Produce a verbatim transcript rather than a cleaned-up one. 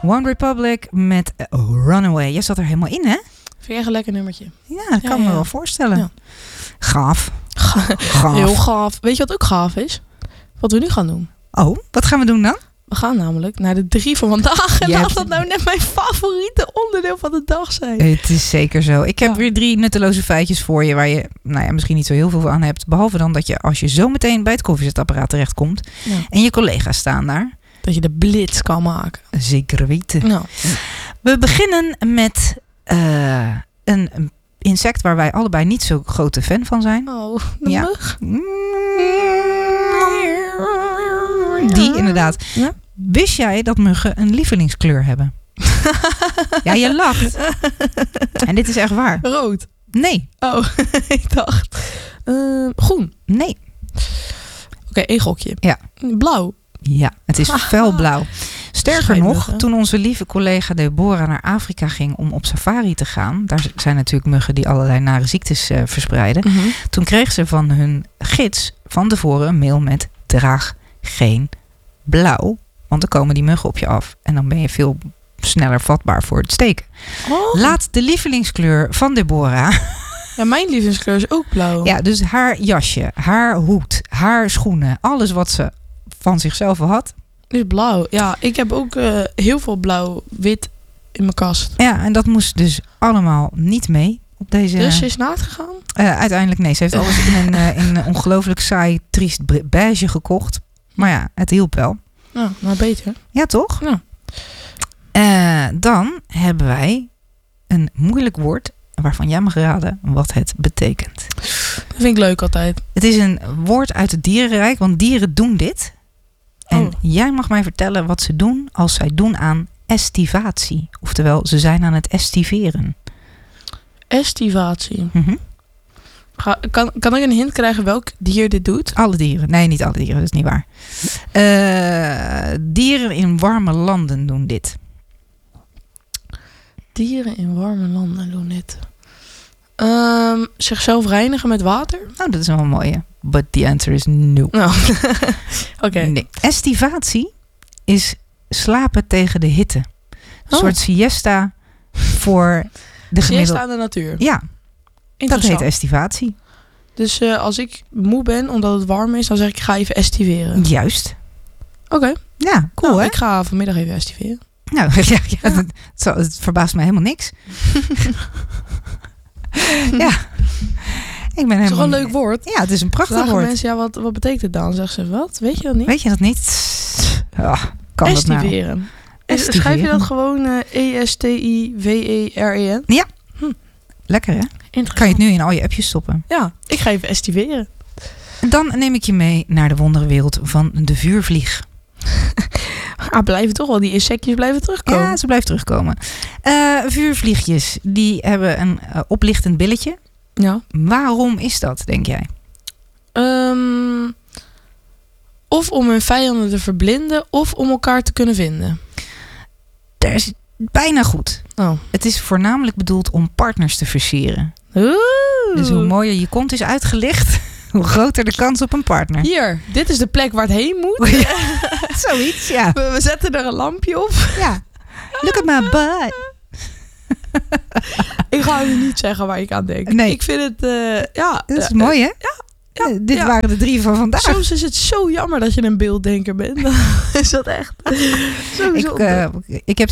One Republic met Runaway. Jij zat er helemaal in, hè? Vind je echt een lekker nummertje? Ja, dat kan ja, me ja. wel voorstellen. Ja. Gaaf. Gaaf. Heel gaaf. Weet je wat ook gaaf is? Wat we nu gaan doen. Oh, wat gaan we doen dan? We gaan namelijk naar de drie van vandaag. En Jij laat hebt- dat nou net mijn favoriete onderdeel van de dag zijn. Het is zeker zo. Ik heb Ja. weer drie nutteloze feitjes voor je... waar je nou ja, misschien niet zo heel veel aan hebt. Behalve dan dat je als je zo meteen bij het koffiezetapparaat terechtkomt... Ja. en je collega's staan daar... Dat je de blitz kan maken. Zeker weten. Nou, We beginnen met uh, een, een insect waar wij allebei niet zo grote fan van zijn. oh, de Ja. mug. Die inderdaad. Ja? Wist jij dat muggen een lievelingskleur hebben? Ja, je lacht. En dit is echt waar. Rood. Nee, Oh, ik dacht. Uh, groen. nee. Oké, okay, één gokje. Ja. Blauw. Ja, het is felblauw. Sterker Schijnmuggen. nog, toen onze lieve collega Deborah naar Afrika ging om op safari te gaan... daar zijn natuurlijk muggen die allerlei nare ziektes uh, verspreiden... Mm-hmm. Toen kreeg ze van hun gids van tevoren een mail met... draag geen blauw, want dan komen die muggen op je af. En dan ben je veel sneller vatbaar voor het steken. Oh. Laat de lievelingskleur van Deborah... Ja, mijn lievelingskleur is ook blauw. Ja, dus haar jasje, haar hoed, haar schoenen... alles wat ze van zichzelf al had. Is blauw. Ja, ik heb ook uh, heel veel blauw-wit in mijn kast. Ja, en dat moest dus allemaal niet mee op deze... Dus ze is naakt gegaan? Uh, uiteindelijk nee, ze heeft alles in een, uh, in een ongelooflijk saai, triest beige gekocht. Maar ja, het hielp wel. Ja, maar beter. Ja, toch? Ja. Uh, dan hebben wij een moeilijk woord waarvan jij mag raden wat het betekent. Dat vind ik leuk altijd. Het is een woord uit het dierenrijk, want dieren doen dit. En Oh. jij mag mij vertellen wat ze doen als zij doen aan estivatie. Oftewel, ze zijn aan het estiveren. Estivatie. Mm-hmm. Ga, kan, kan ik een hint krijgen welk dier dit doet? Alle dieren. Nee, niet alle dieren, dat is niet waar. Uh, dieren in warme landen doen dit. Dieren in warme landen doen dit. Um, zichzelf reinigen met water? Nou, dat is wel een mooie. But the answer is no. Nou, oké. Okay. Nee. Estivatie is slapen tegen de hitte. Een Oh. soort siesta voor de Siesta gemiddelde... aan de natuur. Ja, dat heet estivatie. Dus uh, als ik moe ben omdat het warm is, dan zeg ik, ik ga even estiveren. Juist. Oké. Okay. Ja, cool nou, hè? Ik ga vanmiddag even estiveren. Nou, ja, ja, ja. Het, het, het verbaast me helemaal niks. Ja. Ik ben Het is helemaal... toch een leuk woord? Ja, het is een prachtig Vragen woord. mensen, ja, wat, wat betekent het dan? Zeggen ze, wat? Weet je dat niet? Weet je dat niet? Oh, kan estiveren. dat nou? Estiveren. Schrijf je dat gewoon uh, E S T I V E R E N? Ja. Hm. Lekker hè? Kan je het nu in al je appjes stoppen? Ja, ik ga even estiveren. Dan neem ik je mee naar de wonderenwereld van de vuurvlieg. Ah, blijven toch wel, die insectjes blijven terugkomen. Ja, ze blijven terugkomen. Uh, vuurvliegjes, die hebben een uh, oplichtend billetje. Ja. Waarom is dat, denk jij? Um, of om hun vijanden te verblinden, of om elkaar te kunnen vinden. Dat is bijna goed. Oh. Het is voornamelijk bedoeld om partners te versieren. Oeh. Dus hoe mooier je kont is uitgelicht, hoe groter de kans op een partner. Hier, dit is de plek waar het heen moet. Ja, zoiets, ja. We, we zetten er een lampje op. Ja. Look at my butt. Ik ga nu niet zeggen waar ik aan denk. Nee. Ik vind het, uh, ja. Dat is uh, mooi, hè? Ja. Ja, uh, dit ja. waren de drie van vandaag. Soms is het zo jammer dat je een beelddenker bent. Dan is dat echt. Ik, uh, ik heb